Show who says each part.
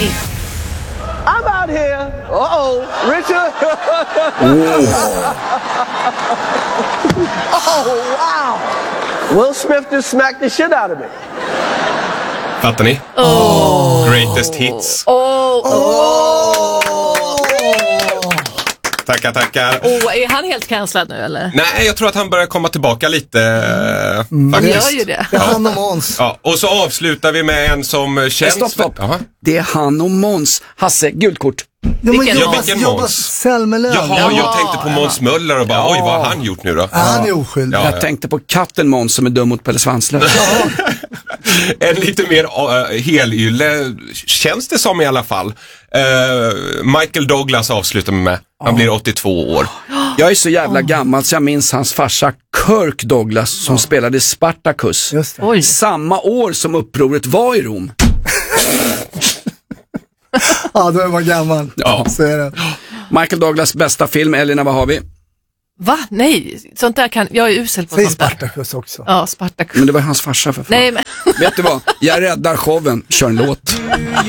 Speaker 1: Hit.
Speaker 2: I'm out here. Uh-oh, Richard. Oh, wow. Will Smith just smacked the shit out of me.
Speaker 3: Fattar ni? Greatest hits. Tackar.
Speaker 1: Är han helt cancellad nu eller?
Speaker 3: Nej, jag tror att han börjar komma tillbaka lite.
Speaker 1: Han gör ju det.
Speaker 4: Det är han och Måns.
Speaker 3: Ja, och så avslutar vi med en som känns...
Speaker 5: Stopp.
Speaker 3: Aha.
Speaker 5: Det är han och Måns. Hasse, gult kort.
Speaker 1: Vilken
Speaker 4: Jobba Selmelöv.
Speaker 3: Jaha, jag tänkte på Måns Möller och bara, oj, vad har han gjort nu då?
Speaker 4: Han är oskyldig.
Speaker 3: Ja.
Speaker 5: Jag tänkte på katten Måns som är dum mot Pelle Svanslöv.
Speaker 3: En lite mer helylle känns det som i alla fall. Michael Douglas avslutar med. Han blir 82 år.
Speaker 5: Jag är så jävla gammal så jag minns hans farsa Kirk Douglas som spelade Spartacus.
Speaker 4: Just det.
Speaker 1: Oj.
Speaker 5: Samma år som upproret var i Rom.
Speaker 4: Ja, då är man gammal.
Speaker 3: Ja.
Speaker 4: Så är det.
Speaker 5: Michael Douglas bästa film, Elina, vad har vi?
Speaker 1: Va? Nej, sånt där kan... Jag är usel på
Speaker 4: Säg
Speaker 1: sånt där.
Speaker 4: Spartacus också.
Speaker 1: Ja, Spartacus.
Speaker 5: Men det var hans farsa för fan.
Speaker 1: Nej, men...
Speaker 5: Vet du vad? Jag räddar showen, kör en låt.